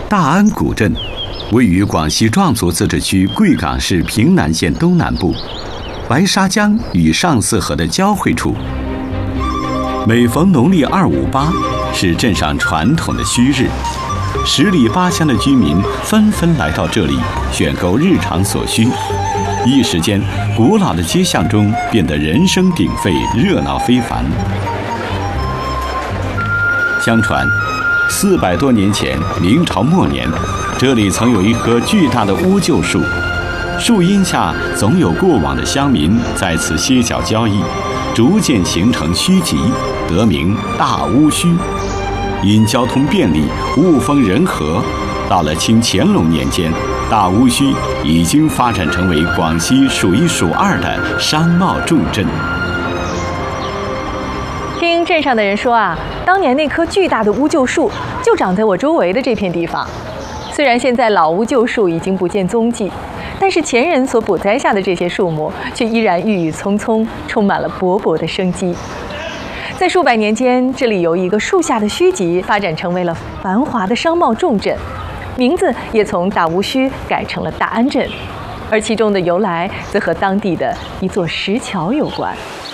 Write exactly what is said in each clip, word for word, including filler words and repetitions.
大安古镇位于广西壮族自治区贵港市平南县东南部，白沙江与上泗河的交汇处。每逢农历二五八，是镇上传统的虚日，十里八乡的居民纷纷来到这里选购日常所需。一时间，古老的街巷中变得人声鼎沸，热闹非凡。相传，四百多年前，明朝末年，这里曾有一棵巨大的乌桕树，树荫下总有过往的乡民在此歇脚交易，逐渐形成墟集，得名大乌墟。因交通便利，物风人和，到了清乾隆年间，大乌墟已经发展成为广西数一数二的商贸重镇。 听镇上的人说啊，当年那棵巨大的乌桕树就长在我周围的这片地方。虽然现在老乌桕树已经不见踪迹，但是前人所补栽下的这些树木却依然郁郁葱葱，充满了勃勃的生机。在数百年间，这里由一个树下的墟集发展成为了繁华的商贸重镇，名字也从大乌墟改成了大安镇，而其中的由来则和当地的一座石桥有关。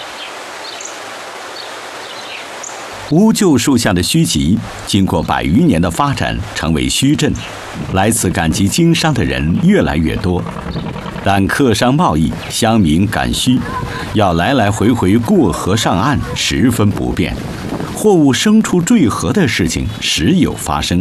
乌桕树下的墟集经过百余年的发展，成为墟镇，来此赶集经商的人越来越多。但客商贸易、乡民赶墟，要来来回回过河上岸，十分不便，货物牲畜坠河的事情时有发生。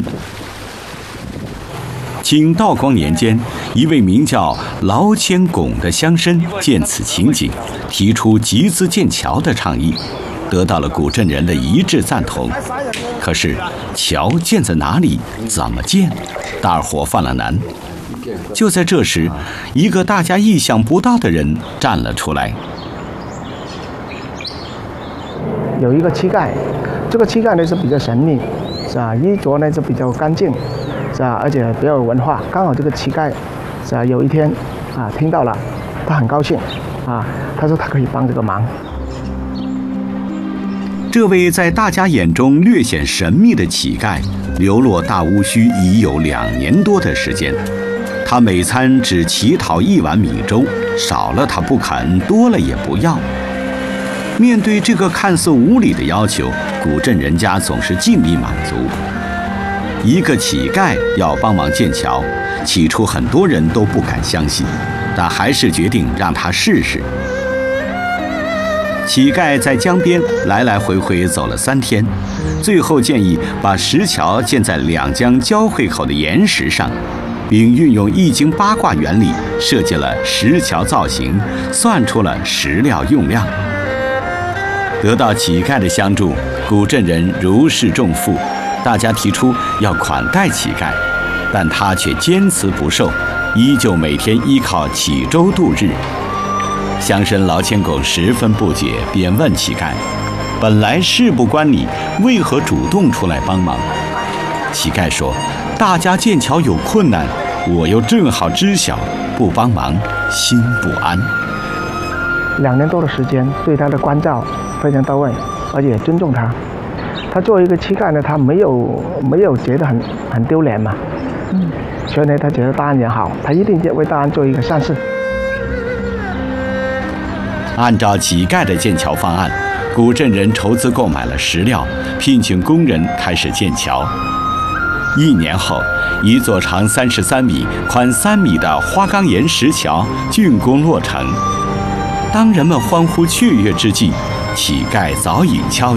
清道光年间，一位名叫劳谦拱的乡绅见此情景，提出集资建桥的倡议，得到了古镇人的一致赞同。可是桥建在哪里，怎么建，大伙犯了难。就在这时，一个大家意想不到的人站了出来。 有一个乞丐，这个乞丐呢是比较神秘，是吧？衣着呢是比较干净，是吧？而且比较有文化。刚好这个乞丐，是吧？有一天啊听到了，他很高兴，啊，他说他可以帮这个忙。 这位在大家眼中略显神秘的乞丐，流落大乌墟已有两年多的时间。他每餐只乞讨一碗米粥，少了他不肯，多了也不要。面对这个看似无理的要求，古镇人家总是尽力满足。一个乞丐要帮忙建桥，起初很多人都不敢相信，但还是决定让他试试。乞丐在江边来来回回走了三天，最后建议把石桥建在两江交汇口的岩石上，并运用易经八卦原理设计了石桥造型，算出了石料用量。得到乞丐的相助，古镇人如释重负，大家提出要款待乞丐，但他却坚持不受，依旧每天依靠乞粥度日。乡绅劳谦拱十分不解，便问乞丐：“本来事不关你，为何主动出来帮忙？”乞丐说：“大家建桥有困难，我又正好知晓，不帮忙心不安。” 两年多的时间，对他的关照非常到位，而且尊重他。他作为一个乞丐呢，他没有没有觉得很很丢脸嘛，嗯，所以呢，他觉得大安也好，他一定为大安做一个善事。 按照乞丐的建桥方案，古镇人筹资购买了石料，聘请工人开始建桥。一年后，一座长三十三米、宽三米的花岗岩石桥竣工落成。当人们欢呼雀跃之际，乞丐早已敲